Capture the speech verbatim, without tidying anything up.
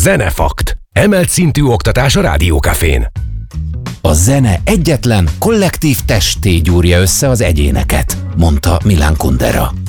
Zenefakt. Emelt szintű oktatás a Rádiókafén. A zene egyetlen kollektív testé gyúrja össze az egyéneket, mondta Milan Kundera.